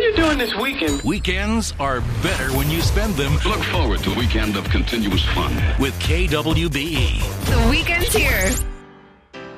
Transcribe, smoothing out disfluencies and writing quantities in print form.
you doing this weekend? Weekends are better when you spend them. Look forward to a weekend of continuous fun with KWBE. The weekend's here.